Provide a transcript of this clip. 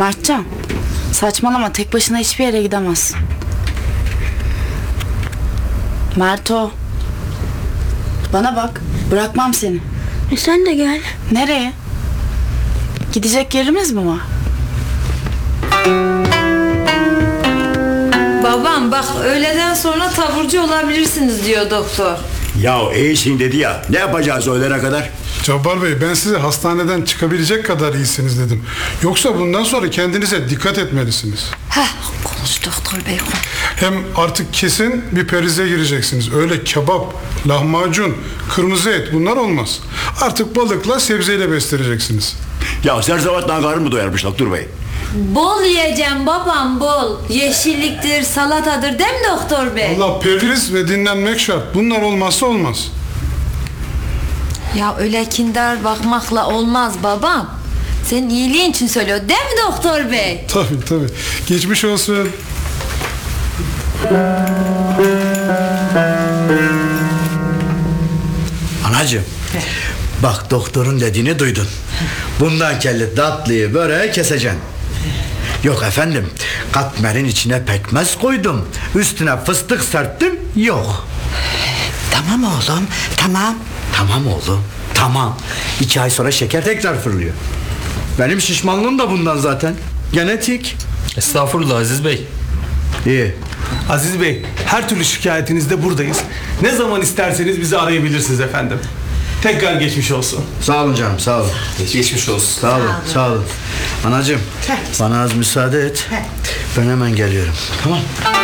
Mertcan, saçmalama, tek başına hiçbir yere gidemezsin. Merto, bana bak, bırakmam seni. Sen de gel. Nereye? Gidecek yerimiz mi var? Babam bak, öğleden sonra taburcu olabilirsiniz diyor doktor. Ya iyisin dedi ya. Ne yapacağız öğlene kadar? Cabbar Bey, ben size hastaneden çıkabilecek kadar iyisiniz dedim. Yoksa bundan sonra kendinize dikkat etmelisiniz. Konuş doktor bey. Hem artık kesin bir perize gireceksiniz. Öyle kebap, lahmacun, kırmızı et bunlar olmaz. Artık balıkla, sebzeyle besleneceksiniz. Ya zerzevatla karın mı doyarmış doktor bey? Bol yiyeceğim babam, bol. Yeşilliktir, salatadır değil mi doktor bey? Allah, periz ve dinlenmek şart. Bunlar olmazsa olmaz. Ya öyle kindar bakmakla olmaz babam. Senin iyiliğin için söylüyor değil mi doktor bey? Tabii. Geçmiş olsun. Anacığım, bak doktorun dediğini duydun. Bundan kelli tatlıyı böreği keseceksin. Yok efendim, katmerin içine pekmez koydum, üstüne fıstık serptim, yok. Tamam oğlum, tamam. Tamam oğlum, tamam. 2 ay sonra şeker tekrar fırlıyor. Benim şişmanlığım da bundan zaten. Genetik. Estağfurullah Aziz Bey. İyi. Aziz Bey, her türlü şikayetinizde buradayız. Ne zaman isterseniz bizi arayabilirsiniz efendim. Tekrar geçmiş olsun. Sağ olun canım, sağ olun. Geçmiş olsun. Sağ olun. Anacığım, bana az müsaade et. Ben hemen geliyorum. Tamam.